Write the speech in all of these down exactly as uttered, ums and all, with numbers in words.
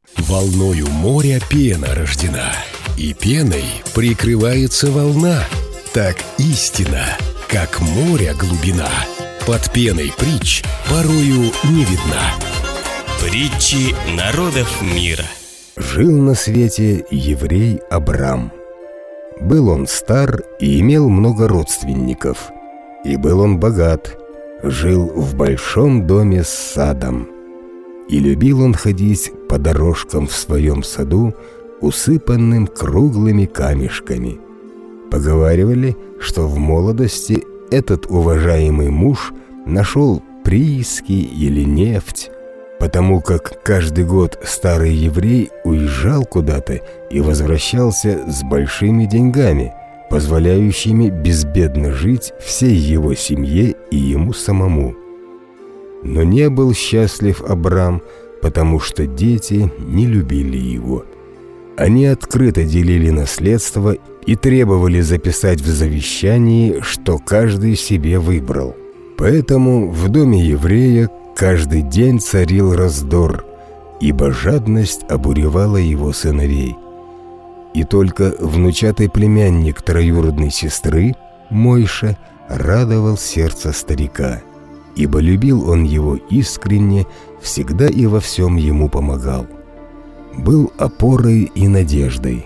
Волною моря пена рождена, и пеной прикрывается волна. Так истина, как моря глубина, под пеной притч порою не видна. Притчи народов мира. Жил на свете еврей Абрам. Был он стар и имел много родственников. И был он богат, жил в большом доме с садом. И любил он ходить по дорожкам в своем саду, усыпанным круглыми камешками. Поговаривали, что в молодости этот уважаемый муж нашел прииски или нефть, потому как каждый год старый еврей уезжал куда-то и возвращался с большими деньгами, позволяющими безбедно жить всей его семье и ему самому. Но не был счастлив Абрам, потому что дети не любили его. Они открыто делили наследство и требовали записать в завещании, что каждый себе выбрал. Поэтому в доме еврея каждый день царил раздор, ибо жадность обуревала его сыновей. И только внучатый племянник троюродной сестры, Мойша, радовал сердце старика, ибо любил он его искренне, всегда и во всем ему помогал. Был опорой и надеждой.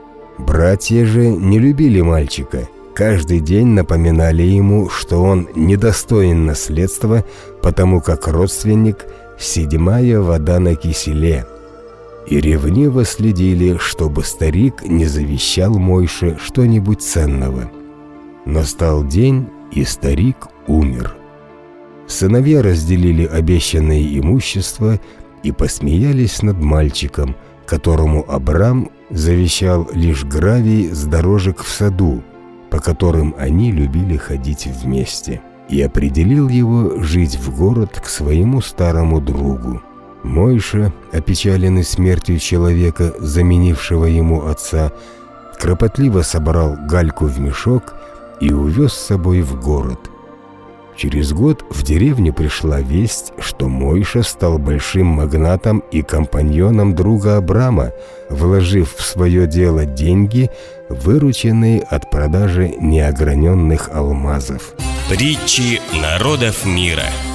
Братья же не любили мальчика, каждый день напоминали ему, что он недостоин наследства, потому как родственник – седьмая вода на киселе, и ревниво следили, чтобы старик не завещал Мойше что-нибудь ценного. Настал день, и старик умер. Сыновья разделили обещанное имущество и посмеялись над мальчиком, которому Абрам завещал лишь гравий с дорожек в саду, по которым они любили ходить вместе, и определил его жить в город к своему старому другу. Мойша, опечаленный смертью человека, заменившего ему отца, кропотливо собрал гальку в мешок и увез с собой в город. Через год в деревню пришла весть, что Мойша стал большим магнатом и компаньоном друга Абрама, вложив в свое дело деньги, вырученные от продажи неограненных алмазов. Притчи народов мира.